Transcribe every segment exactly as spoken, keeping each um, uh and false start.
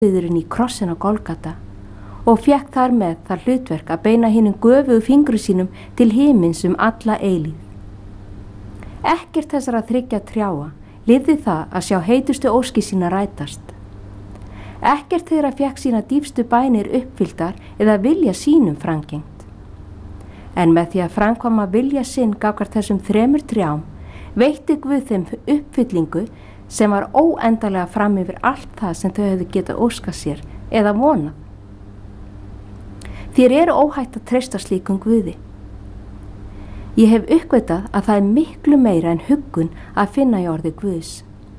viðurinn í krossin á Golgata og fékk þar með það hlutverk að beina hinum göfugu fingru sínum til himins um alla eilíð. Ekkert þessara þriggja trjáa lifði það að sjá heitustu óski sína rætast. Ekkert þeirra fékk sína dýpstu bænir uppfylltar eða vilja sínum framgengt. En með því að framkvæma vilja sinn gagnvart þessum þremur trjám veitti Guð þeim uppfyllingu sem var óendanlega fram yfir allt það sem þau hefðu getað óskað sér eða vonað. Þér eru óhætt að treysta slíkum Guði. Ég hef uppgötað að það er miklu meira en huggun að finna í orði Guðs.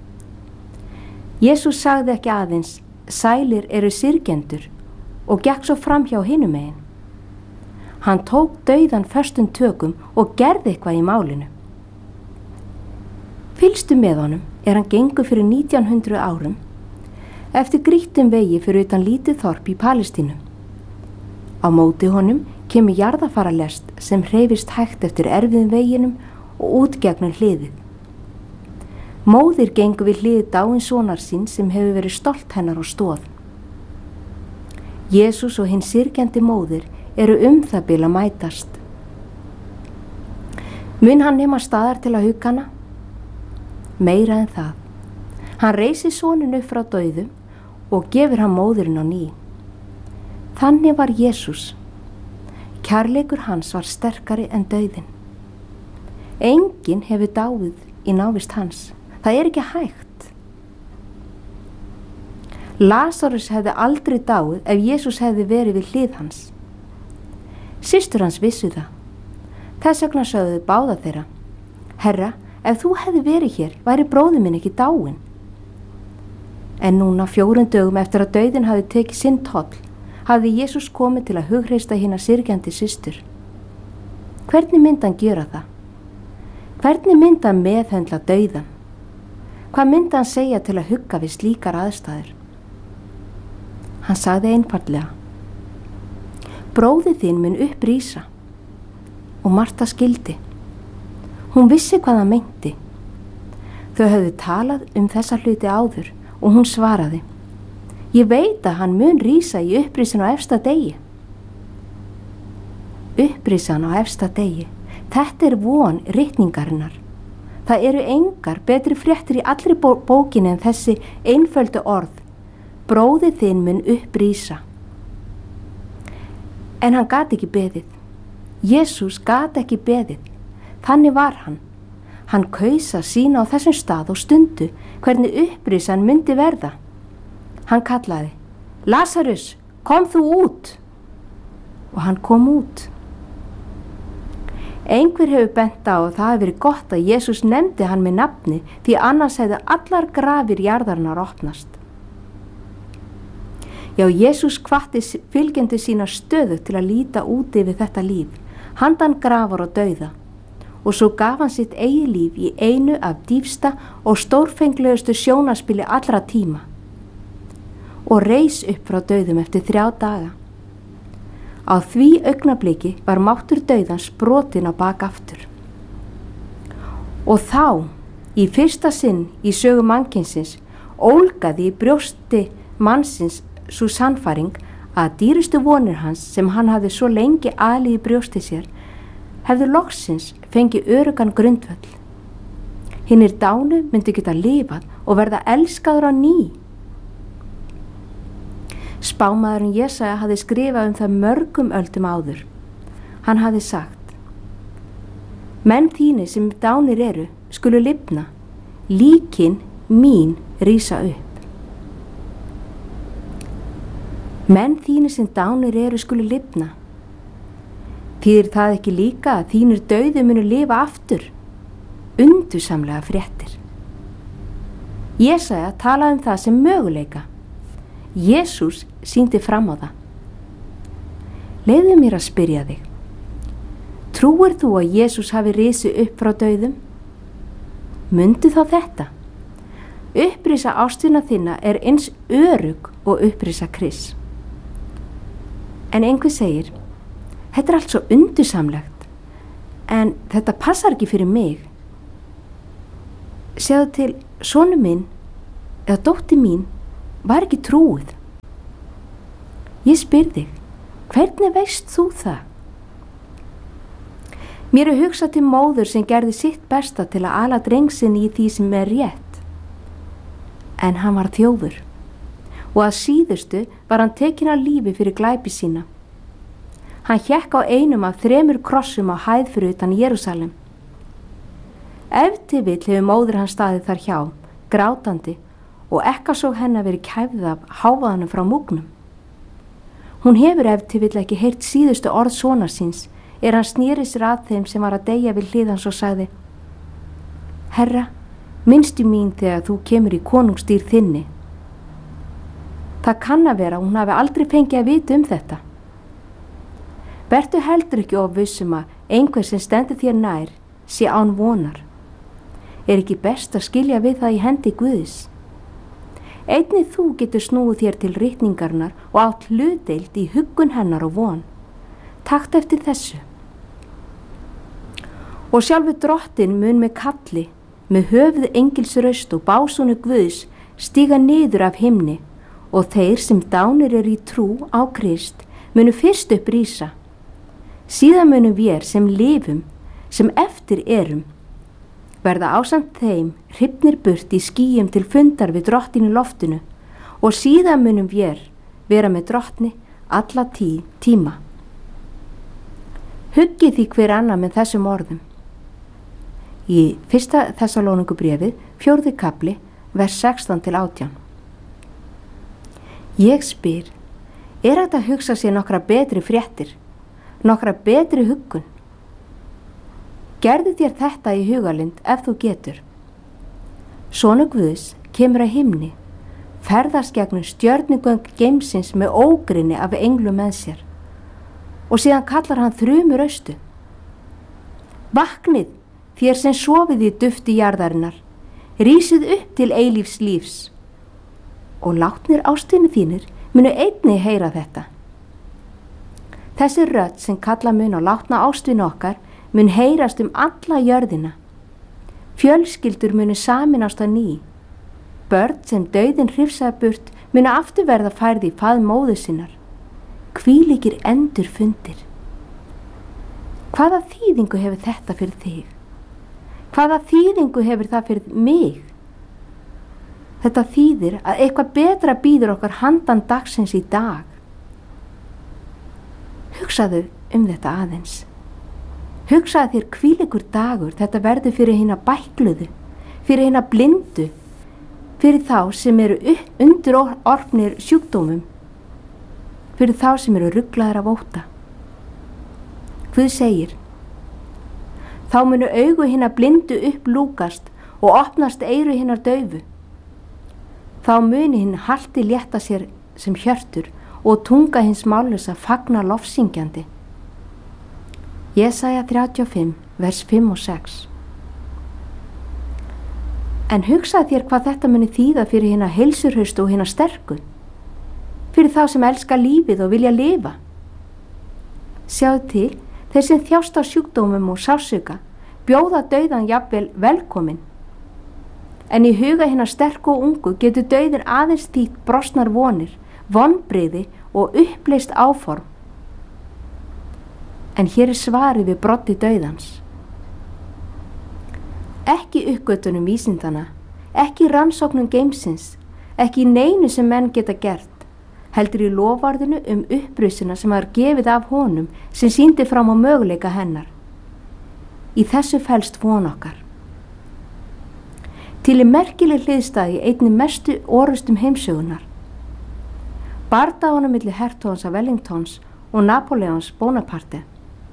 Jesús sagði ekki aðeins, sælir eru syrgjendur og gekk svo fram hjá hinum megin. Hann tók dauðan föstum tökum og gerði eitthvað í málinu. Fylgstu með honum er hann gengur fyrir nítján hundruð árum eftir grýttum vegi fyrir utan lítið þorp í Palestínu. Á móti honum kemur jarðafaralest sem hreyfist hægt eftir erfiðum veginum og út gegnum hliðið. Móðir gengur við hliðið dáins sonar sín sem hefur verið stolt hennar og stóð. Jesús og hinn syrgjandi móðir eru um það bil að mætast. Mun hann nema staðar til að hugga hana? Meira en það. Hann reisir soninn upp frá dauðum og gefur hann móðurinn á ný. Þannig var Jesús. Kærleikur hans var sterkari en dauðinn. Enginn hefur dáið í návist hans. Það er ekki hægt. Lazarus hefði aldrei dáið ef Jesús hefði verið við hlið hans. Systur hans vissu það. Þess vegna sögðu báða þeirra, Herra, ef þú hefði verið hér, væri bróðir minn ekki dáinn. En núna fjórum dögum eftir að dauðinn hafi tekið sinn toll, hafði Jesús komið til að hughreysta hina syrgjandi systur. Hvernig myndi hann gera það? Hvernig myndi hann meðhöndla dauðan? Hvað myndi hann segja til að hugga við slíkar aðstæður? Hann sagði einfaldlega, bróðir þinn mun upprísa. Og Marta skildi. Hún vissi hvað það meinti. Þau höfðu talað um þessa hluti áður og hún svaraði, ég veit að hann mun rísa í upprísin á efsta degi. Upprísan á efsta degi, þetta er von ritningarinnar. Það eru engar betri fréttir í allri bó- bókinni en þessi einföldu orð, bróðir þinn mun upprísa. En hann gat ekki beðið. Jesús gat ekki beðið. Þannig var hann. Hann kaus að sýna á þessum stað og stundu hvernig upprísan myndi verða. Hann kallaði, Lazarus, kom þú út. Og hann kom út. Einhver hefur bent á að það hefur verið gott að Jesús nefndi hann með nafni því annars hefði allar grafir jarðarinnar opnast. Já, Jesús hvatti fylgjendur sína stöðugt til að líta út yfir þetta líf, handan grafar og dauða. Og svo gaf hann sitt eigið líf í einu af dýpsta og stórfenglegustu sjónarspili allra tíma og reis upp frá dauðum eftir þrjá daga. Á því augnabliki var máttur dauðans brotinn á bak aftur. Og þá, í fyrsta sinn í sögu mannkynsins, ólgaði í brjósti mannsins sú sannfæring að dýrustu vonir hans sem hann hafði svo lengi alið í brjósti sér hefðu loksins fengið öruggan grundvöll. Hinnir dánu myndi geta lifað og verða elskaður á ný. Spámaðurinn Jesaja hafði skrifað um það mörgum öldum áður. Hann hafði sagt, menn þínir sem dánir eru skulu lifna, líkin mín rísa upp. Menn þínir sem dánir eru skulu lifna. Þýðir það ekki líka að þínir dauðu munu lifa aftur? Undursamlega fréttir. Jesaja talaði um það sem möguleika. Jesús sýndi fram á það. Leyfðu mér að spyrja þig. Trúir þú að Jesús hafi risið upp frá dauðum? Mundu þá þetta. Upprisa ástvina þinna er eins örugg og upprisa Krists. En einhver segir, þetta er allt svo undursamlegt, en þetta passar ekki fyrir mig. Sjáðu til, sonur minn eða dóttir mín var ekki trúið. Ég spyr þig, hvernig veist þú það? Mér er hugsað til móður sem gerði sitt besta til að ala drengsinn í því sem er rétt. En hann var þjófur og að síðustu var hann tekinn af lífi fyrir glæpi sína. Hann hékk á einum af þremur krossum á hæð fyrir utan Jerúsalem. Ef til vill hefur móður hann staðið þar hjá, grátandi, og ekkasog hennar verið kæfð af hávaðanum frá múgnum. Hún hefur ef til vill ekki heyrt síðustu orð sonar síns, er hann snýri sér að þeim sem var að deyja við hlið hans og sagði: Herra, minnstu mín þegar þú kemur í konungsdýr þinni. Það kann að vera, hún hafi aldrei fengið að vita um þetta. Vertu heldur ekki of vissum að einhver sem stendur þér nær sé án vonar. Er ekki best að skilja við það í hendi Guðs? Einnig þú getur snúið þér til ritningarnar og átt hlutdeild í huggun hennar og von. Takt eftir þessu. Og sjálfur drottin mun með kalli, með höfuð engilsraust og básúnu Guðs stíga niður af himni, og þeir sem dánir eru í trú á Krist munu fyrst upp rísa. Síðan munum vér sem lifum, sem eftir erum, verða ásamt þeim hrifnir burt í skýjum til fundar við drottin í loftinu, og síðan munum vér vera með drottni alla tí, tíma. Huggið því hver annar með þessum orðum. Í fyrsta Þessalóníkubréfið, fjórði kafli, vers sextán til átján. Ég spyr, er hægt að hugsa sér nokkra betri fréttir, nokkra betri huggun? Gerðu þér þetta í hugalind ef þú getur. Sonur Guðs kemur að himni, ferðast gegnum stjörnugöng geimsins með ógrinni af englum með sér, og síðan kallar hann þrumur austu. Vaknið, þér sem sofið í dufti jarðarinnar, rísið upp til eilífs lífs, og látnir ástvini þínir munu einnig heyra þetta. Þessi rödd sem kalla mun á látna ástvini okkar mun heyrast um alla jörðina. Fjölskyldur munu saminast á ný. Börn sem dauðinn hrifsaði burt munu aftur verða færð í faðm móður sinnar. Hvílíkir endur fundir. Hvaða þýðingu hefur þetta fyrir þig? Hvaða þýðingu hefur það fyrir mig? Þetta þýðir að eitthvað betra bíður okkar handan dagsins í dag. Hugsaðu um þetta aðeins. Hugsaðu þér hvílíkur dagur þetta verður fyrir hina bækluðu, fyrir hina blindu, fyrir þá sem eru undir orfnir sjúkdómum, fyrir þá sem eru ruglaðir af ótta. Guð segir: Þá munu augu hina blindu upplúkast og opnast eyru hinar daufu. Þá muni hinn halti létta sér sem hjörtur og tunga hins mállausa fagna lofsyngjandi. Jesaja þrjátíu og fimm, vers fimm og sex. En hugsaðu þér hvað þetta muni þýða fyrir hina heilsurhaustu og hina sterku, fyrir þá sem elska lífið og vilja lifa. Sjáðu til, þeir sem þjást á sjúkdómum og sársauka bjóða dauðan jafnvel velkomin. En í huga hina sterku og ungu getur dauðin aðeins þýtt brostnar vonir, vonbrigði og uppleist áform. En hér er svarið við broddi dauðans. Ekki uppgötunum vísindana, ekki rannsóknum geimsins, ekki neinu sem menn geta gert, heldur í loforðinu um upprisuna sem var gefið af honum sem sýndi fram á möguleika hennar. Í þessu felst von okkar. Til er merkileg hliðstæði einni mestu orrustum heimsögunar. Bardáunum milli hertóðans af Wellingtons og Napoleons Bonaparte.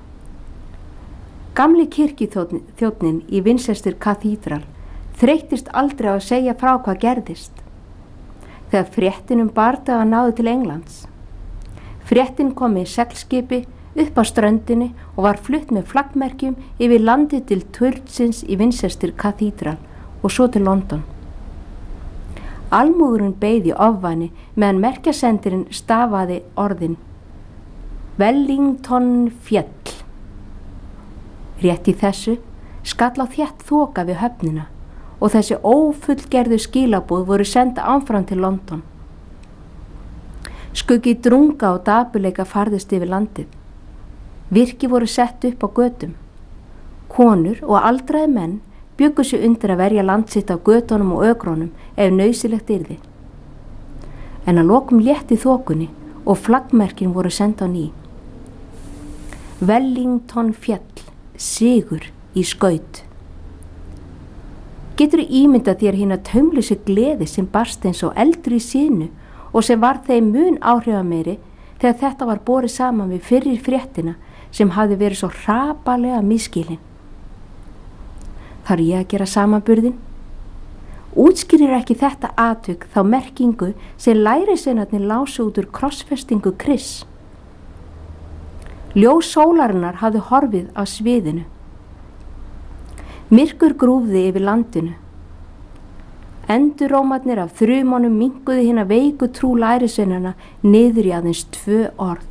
Gamli kirkjuþjónninn í Winchester Cathedral þreyttist aldrei á að segja frá hvað gerðist. Þegar fréttin um bardaga náði til Englands. Fréttin kom í seglskipi upp á ströndinni og var flutt með flaggmerkjum yfir landið til turnsins í Winchester Cathedral og svo til London. Almúgurinn beið í ofvæni meðan merkjasendirinn stafaði orðin Wellington féll. Rétt í þessu skall á þétt þoka við höfnina og þessi ófullgerðu skilaboð voru senda áfram til London. Skuggi drunga og dapurleika farðist yfir landið. Virki voru sett upp á götum. Konur og aldraði menn bjuggu sig undir að verja land sitt á götunum og ögrónum ef nauðsynlegt yrði. En að lokum létti þokunni og flaggmerkin voru send á ný. Wellington fjall, sigur í skaut. Getur ímyndað þér hina taumlausu gleði sem barst eins og eldur í sínu og sem var þeim mun áhrifameiri þegar þetta var borið saman við fyrri fréttina sem hafði verið svo hrapalega misskilin. Þarf ég að gera samanburðin? Útskýrir ekki þetta atvik þá merkingu sem lærisveinarnir lásu út úr krossfestingu Krists. Ljós sólarinnar hafði horfið á sviðinu. Myrkur grúfði yfir landinu. Endurómarnir af þrumunum minnkuðu hina veiku trú lærisveinarna niður í aðeins tvö orð.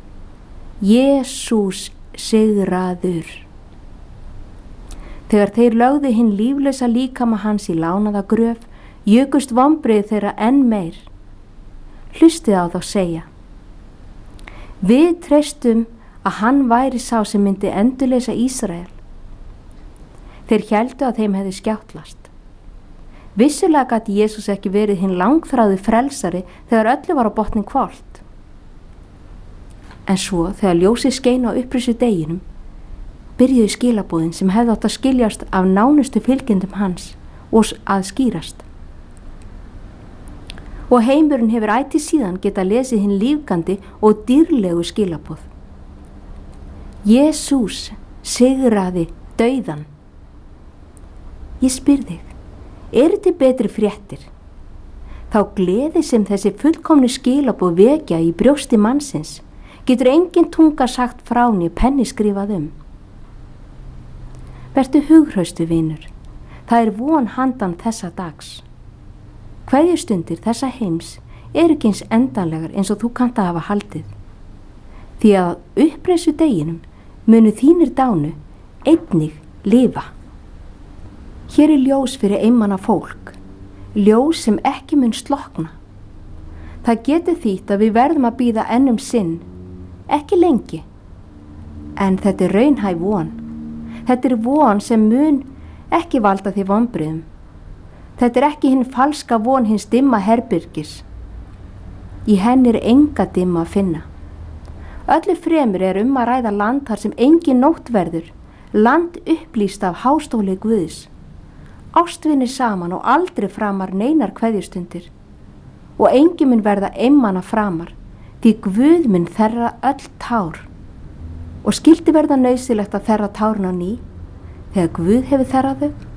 Jesús sigraður. Þegar þeir lögðu hinn líflausa líkama hans í lánaða gröf, jukust vonbrigði þeirra enn meir. Hlustið á þá segja. Við treystum að hann væri sá sem myndi endurleysa Ísrael. Þeir héldu að þeim hefði skjáttlast. Vissulega gat Jesús ekki verið hinn langþráði frelsari þegar öllu var á botnin hvolft. En svo þegar ljósið skein á upprissu deginum, byrjuðu skilaboðin sem hefði átt að skiljast af nánustu fylgjendum hans og að skýrast. Og heimurinn hefur ætíð síðan geta lesið hinn lífgandi og dýrlegu skilaboð. Jesús sigraði dauðan. Ég spyr þig, eru til betri fréttir? Þá gleði sem þessi fullkomnu skilaboð vekja í brjósti mannsins getur engin tunga sagt frá né penni skrifað um. Vertu hughraustur, vinur. Það er von handan þessa dags. Kveðjustundir þessa heims eru ekki eins endanlegar eins og þú kannt að hafa haldið. Því að uppreisu deginum munu þínir dánu einnig lifa. Hér er ljós fyrir einmana fólk, ljós sem ekki mun slokna. Það getur þýtt að við verðum að bíða enn um sinn, ekki lengi, en þetta er raunhæf von. Þetta er von sem mun ekki valda því vonbrigðum. Þetta er ekki hinn falska von hins dimma herbyrgis. Í henni er enga dimma að finna. Öllu fremur er um að ræða land þar sem engin nótt verður, land upplýst af hástóli Guðs. Ástvinir saman og aldrei framar neinar kveðjustundir. Og engin mun verða einmana framar, því Guð mun þerra öll tár. Og skyldi verða nauðsynlegt að þerra tárn á ný, þegar Guð hefur þerrað þau?